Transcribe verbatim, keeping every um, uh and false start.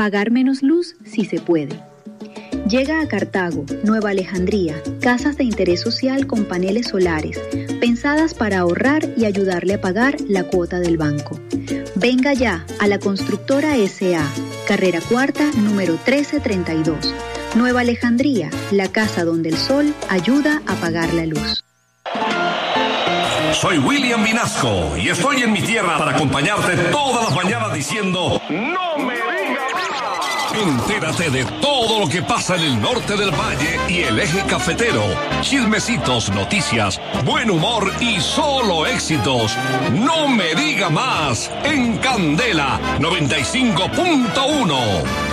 Pagar menos luz si se puede. Llega a Cartago, Nueva Alejandría, casas de interés social con paneles solares, pensadas para ahorrar y ayudarle a pagar la cuota del banco. Venga ya a la Constructora S A, carrera cuarta, número trece treinta y dos. Nueva Alejandría, la casa donde el sol ayuda a pagar la luz. Soy William Vinasco y estoy en mi tierra para acompañarte todas las mañanas diciendo ¡No me digas más! Entérate de todo lo que pasa en el norte del valle y el eje cafetero. Chismecitos, noticias, buen humor y solo éxitos. ¡No me diga más! En Candela noventa y cinco punto uno.